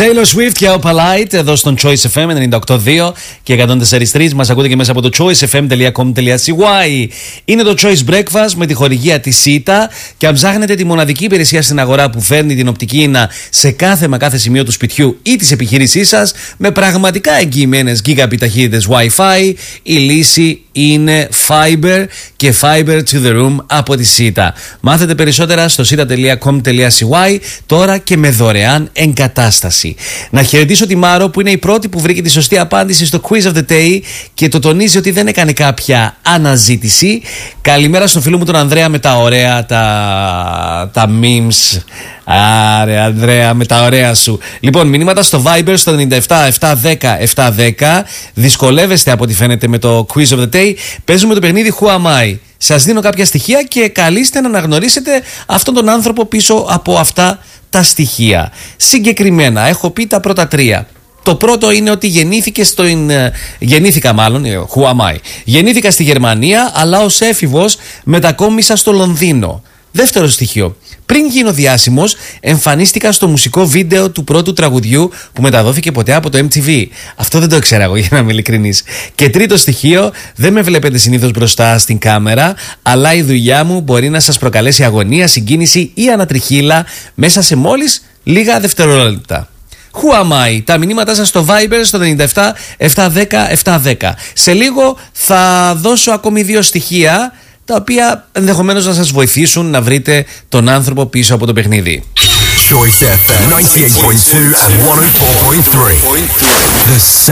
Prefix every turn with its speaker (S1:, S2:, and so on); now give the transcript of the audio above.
S1: Taylor Swift και ο Polite εδώ στον Choice FM 98.2 και 104.3. Μας ακούτε και μέσα από το choicefm.com.cy. Είναι το Choice Breakfast με τη χορηγία της ΣΥΤΑ. Και αν ψάχνετε τη μοναδική υπηρεσία στην αγορά που φέρνει την οπτική ίνα σε κάθε σημείο του σπιτιού ή της επιχείρησής σας με πραγματικά εγγυημένες gigabit ταχύτητες Wi-Fi, η λύση είναι Fiber και Fiber to the Room από τη ΣΥΤΑ. Μάθετε περισσότερα στο sita.com.cy τώρα και με δωρεάν εγκατάσταση. Να χαιρετήσω τη Μάρο που είναι η πρώτη που βρήκε τη σωστή απάντηση στο Quiz of the Day και το τονίζει ότι δεν έκανε κάποια αναζήτηση. Καλημέρα στο φίλο μου τον Ανδρέα με τα ωραία τα memes. Άρε Ανδρέα με τα ωραία σου. Λοιπόν, μηνύματα στο Viber στο 97 710 710. Δυσκολεύεστε από ό,τι φαίνεται με το Quiz of the Day. Παίζουμε το παιχνίδι Who Am I. Σας δίνω κάποια στοιχεία και καλείστε να αναγνωρίσετε αυτόν τον άνθρωπο πίσω από αυτά τα στοιχεία. Συγκεκριμένα έχω πει τα πρώτα τρία. Το πρώτο είναι ότι γεννήθηκα στη Γερμανία, αλλά ως έφηβος μετακόμισα στο Λονδίνο. Δεύτερο στοιχείο. Πριν γίνω διάσημος, εμφανίστηκα στο μουσικό βίντεο του πρώτου τραγουδιού που μεταδόθηκε ποτέ από το MTV. Αυτό δεν το ήξερα εγώ, για να είμαι ειλικρινής. Και τρίτο στοιχείο, δεν με βλέπετε συνήθως μπροστά στην κάμερα, αλλά η δουλειά μου μπορεί να σας προκαλέσει αγωνία, συγκίνηση ή ανατριχύλα μέσα σε μόλις λίγα δευτερόλεπτα. Who am I? Τα μηνύματά σας στο Viber στο 97 710 710. Σε λίγο θα δώσω ακόμη δύο στοιχεία τα οποία ενδεχομένως να σας βοηθήσουν να βρείτε τον άνθρωπο πίσω από το παιχνίδι.
S2: Choice FM 98.2 and 104.3. The